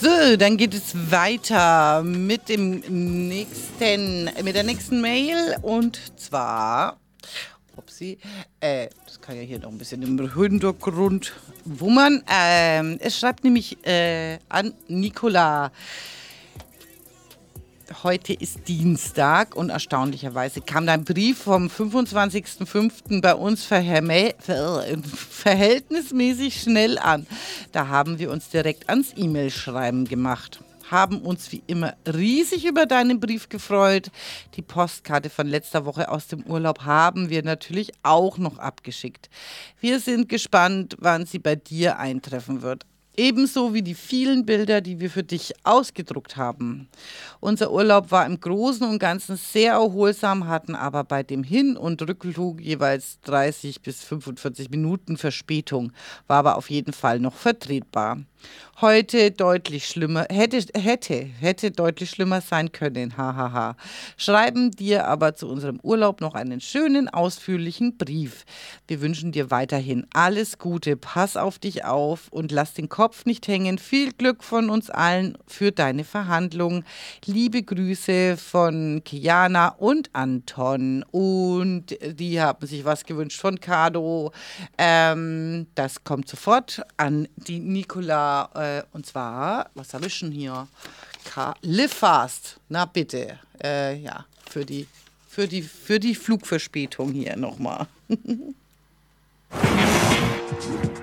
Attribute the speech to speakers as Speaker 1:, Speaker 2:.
Speaker 1: So, dann geht es weiter mit der nächsten Mail und zwar, das kann ja hier noch ein bisschen im Hintergrund wummern. Es schreibt nämlich an Nicola. Heute ist Dienstag und erstaunlicherweise kam dein Brief vom 25.05. bei uns verhältnismäßig schnell an. Da haben wir uns direkt ans E-Mail-Schreiben gemacht. Haben uns wie immer riesig über deinen Brief gefreut. Die Postkarte von letzter Woche aus dem Urlaub haben wir natürlich auch noch abgeschickt. Wir sind gespannt, wann sie bei dir eintreffen wird. Ebenso wie die vielen Bilder, die wir für dich ausgedruckt haben. Unser Urlaub war im Großen und Ganzen sehr erholsam, hatten aber bei dem Hin- und Rückflug jeweils 30 bis 45 Minuten Verspätung, war aber auf jeden Fall noch vertretbar. Heute deutlich schlimmer, hätte deutlich schlimmer sein können, hahaha. Schreiben dir aber zu unserem Urlaub noch einen schönen, ausführlichen Brief. Wir wünschen dir weiterhin alles Gute, pass auf dich auf und lass den Kopf nicht hängen. Viel Glück von uns allen für deine Verhandlungen. Liebe Grüße von Kiana und Anton. Und die haben sich was gewünscht von Cado. Das kommt sofort an die Nicola. Und zwar, was habe ich schon hier? Live Fast. Na bitte. Ja, für die Flugverspätung hier nochmal.